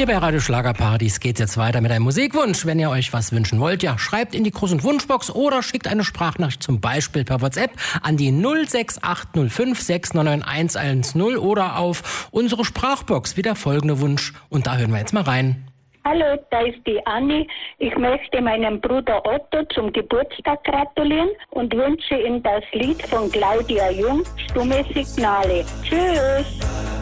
Hier bei Radio Schlagerpartys geht's jetzt weiter mit einem Musikwunsch. Wenn ihr euch was wünschen wollt, ja, schreibt in die Gruß- und Wunschbox oder schickt eine Sprachnachricht zum Beispiel per WhatsApp an die 06805 699 110 oder auf unsere Sprachbox wie der folgende Wunsch. Und da hören wir jetzt mal rein. Hallo, da ist die Anni. Ich möchte meinem Bruder Otto zum Geburtstag gratulieren und wünsche ihm das Lied von Claudia Jung, Stumme Signale. Tschüss!